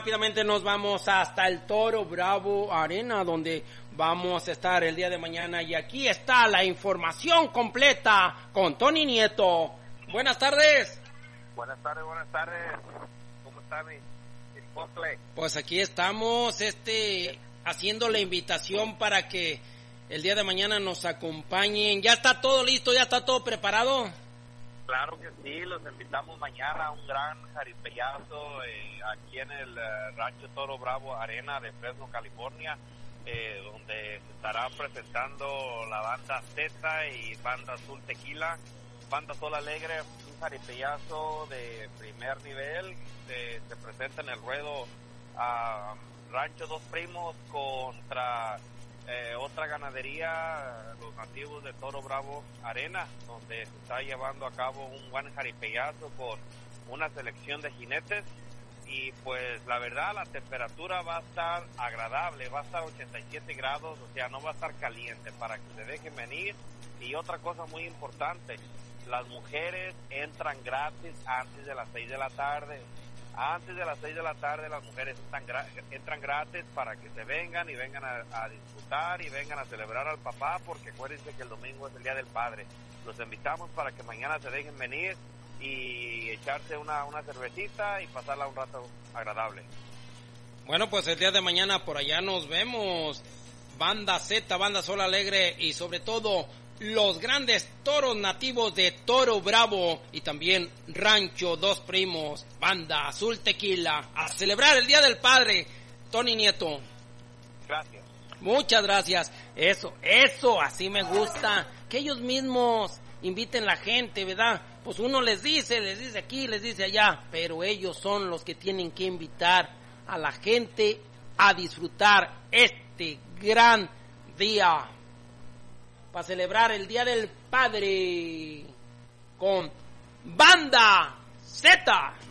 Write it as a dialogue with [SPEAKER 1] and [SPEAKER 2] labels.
[SPEAKER 1] rápidamente nos vamos hasta el Toro Bravo Arena, donde vamos a estar el día de mañana. Y aquí está la información completa con Tony Nieto. Buenas tardes.
[SPEAKER 2] Buenas tardes. ¿Cómo está mi cumple?
[SPEAKER 1] Pues aquí estamos, haciendo la invitación para que el día de mañana nos acompañen. ¿Ya está todo listo? ¿Ya está todo preparado?
[SPEAKER 2] Claro que sí, los invitamos mañana a un gran jaripeazo aquí en el Rancho Toro Bravo Arena de Fresno, California, donde se estará presentando la banda Z y banda Azul Tequila, banda Sol Alegre, un jaripeazo de primer nivel. Se presenta en el ruedo a Rancho Dos Primos contra otra ganadería, los nativos de Toro Bravo Arena, donde se está llevando a cabo un buen jaripeazo con una selección de jinetes. Y pues la verdad, la temperatura va a estar agradable, va a estar 87 grados, o sea, no va a estar caliente, para que se dejen venir. Y otra cosa muy importante, las mujeres entran gratis antes de las 6 de la tarde. Antes de las 6 de la tarde las mujeres entran gratis para que se vengan y vengan a disfrutar y vengan a celebrar al papá, porque acuérdense que el domingo es el Día del Padre. Los invitamos para que mañana se dejen venir y echarse una cervecita y pasarla un rato agradable.
[SPEAKER 1] Bueno, pues el día de mañana por allá nos vemos. Banda Z, banda Sol Alegre y sobre todo los grandes toros nativos de Toro Bravo y también Rancho Dos Primos, banda Azul Tequila, a celebrar el Día del Padre. Tony Nieto.
[SPEAKER 2] Gracias.
[SPEAKER 1] Muchas gracias. Eso, así me gusta. Que ellos mismos inviten la gente, ¿verdad? Pues uno les dice aquí, les dice allá, pero ellos son los que tienen que invitar a la gente a disfrutar este gran día para celebrar el Día del Padre con Banda Z.